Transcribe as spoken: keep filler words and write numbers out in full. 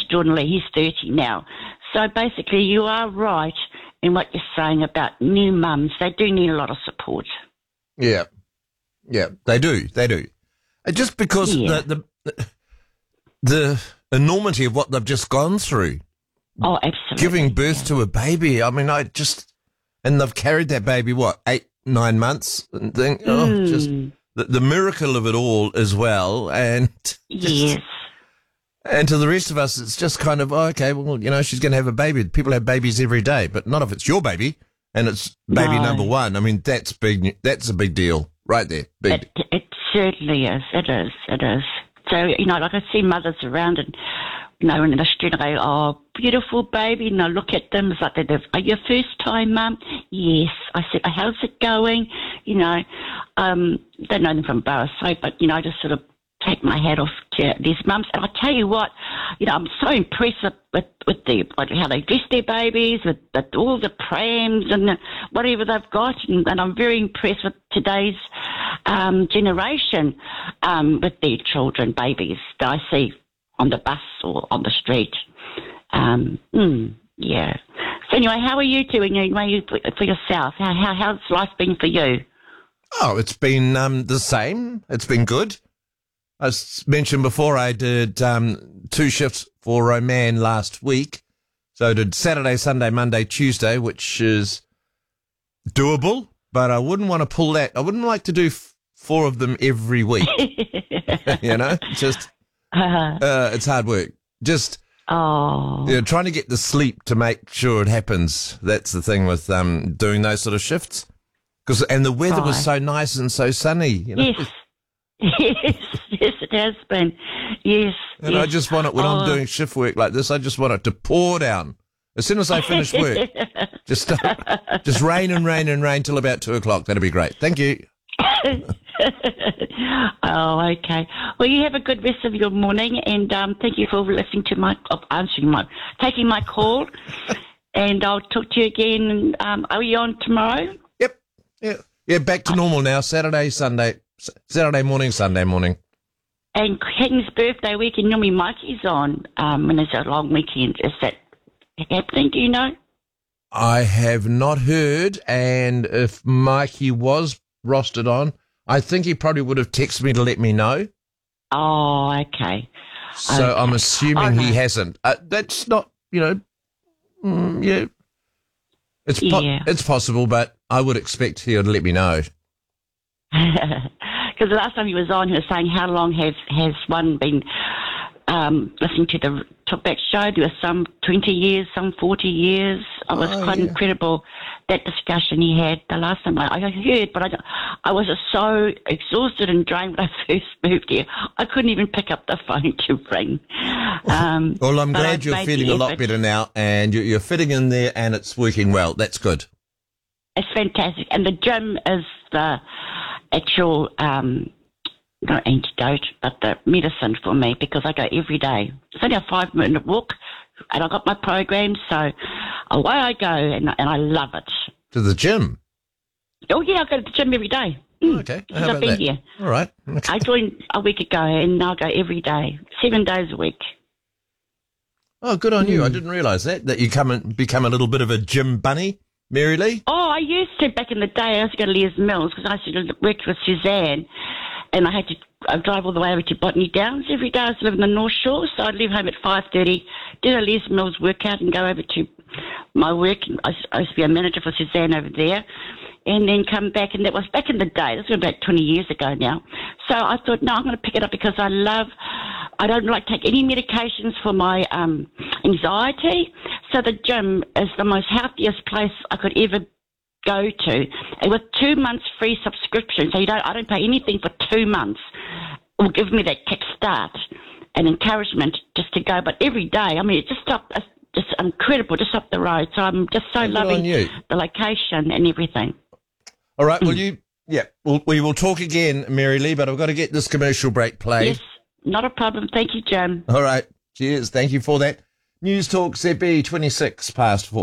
Jordan Lee, he's thirty now. So basically, you are right in what you're saying about new mums. They do need a lot of support. Yeah, yeah, they do, they do. And just because Yeah. the, the the enormity of what they've just gone through, Oh, absolutely. giving birth to a baby. I mean, I just, and they've carried that baby, what, eight, nine months? And think, oh, Mm. just the, the miracle of it all as well. And just, Yes. and to the rest of us, it's just kind of, oh, okay, well, you know, she's going to have a baby. People have babies every day, but not if it's your baby and it's baby No. number one. I mean, that's big. That's a big deal right there. Big. It, it certainly is. It is. It is. So, you know, like I see mothers around and, you know, in the street, I go, oh, beautiful baby. And I look at them. It's like, they're, are you first time, Mum? Yes. I said, how's it going? You know, um, don't know them from Burris, but, you know, I just sort of take my hat off to these mums. And I tell you what, you know, I'm so impressed with, with, with the, like how they dress their babies, with, with all the prams and the, whatever they've got. And, and I'm very impressed with today's um, generation um, with their children, babies that I see on the bus or on the street. Um, mm, yeah. So anyway, how are you doing anyway for yourself? How, how how's life been for you? Oh, it's been um, the same. It's been good. I s- mentioned before I did um, two shifts for Roman last week. So I did Saturday, Sunday, Monday, Tuesday, which is doable, but I wouldn't want to pull that. I wouldn't like to do f- four of them every week. You know, just uh, it's hard work. Just Oh. you know, trying to get the sleep to make sure it happens. That's the thing with um, doing those sort of shifts. 'Cause, and the weather was Right. so nice and so sunny. You know? Yes. Yes, yes, it has been. Yes. And yes. I just want it, when Oh. I'm doing shift work like this, I just want it to pour down. As soon as I finish work, just start, just rain and rain and rain till about two o'clock. That'd be great. Thank you. Oh, okay. Well, you have a good rest of your morning, and um, thank you for listening to my, of answering my, taking my call. And I'll talk to you again. Um, are you on tomorrow? Yep. Yeah. Yeah. Back to normal now. Saturday, Sunday, S- Saturday morning, Sunday morning. And King's birthday weekend, normally Mikey's on um, when it's a long weekend. Is that happening? Do you know? I have not heard, and if Mikey was rostered on, I think he probably would have texted me to let me know. Oh, okay. So Okay. I'm assuming he Okay. hasn't. Uh, that's not, you know, mm, yeah. It's po- Yeah. it's possible, but I would expect he would let me know. Because the last time he was on, he was saying, how long has, has one been um, listening to the Talkback show? There was some twenty years, some forty years. It was Oh, quite yeah. incredible, that discussion he had the last time I, I heard, but I, don't- I was so exhausted and drained when I first moved here. I couldn't even pick up the phone to ring. Um, Well, I'm but glad I've you're made feeling the a lot effort. better now, and you- you're fitting in there, and it's working well. That's good. It's fantastic. And the gym is the actual, um, not antidote, but the medicine for me, because I go every day. It's only a five minute walk, and I've got my program, so away I go, and, and I love it. To the gym. Oh, yeah, I go to the gym every day. Mm, Okay. since How I've about been that? here. All right. Okay. I joined a week ago, and now I go every day, seven days a week. Oh, good on you. I Hmm. didn't realise that, that you come and become a little bit of a gym bunny, Mary Lee. Oh, I used to back in the day. I used to go to Les Mills because I used to work with Suzanne, and I had to I drive all the way over to Botany Downs every day. I used to live in the North Shore, so I'd leave home at five thirty, do a Les Mills workout, and go over to my work. I used- I used to be a manager for Suzanne over there, and then come back. And that was back in the day. This was about twenty years ago now. So I thought, no, I'm going to pick it up because I love. I don't like to take any medications for my um, anxiety. So the gym is the most healthiest place I could ever go to, and with two months free subscription, so you don't, I don't pay anything for two months. It will give me that kick start and encouragement just to go. But every day, I mean, it's just up, it's just incredible, just up the road. So I'm just so Good on loving you. the location and everything. All right. Well, you, yeah, we'll, we will talk again, Mary Lee, but I've got to get this commercial break played. Yes, not a problem. Thank you, Jim. All right. Cheers. Thank you for that. News Talk Z B, twenty-six past four.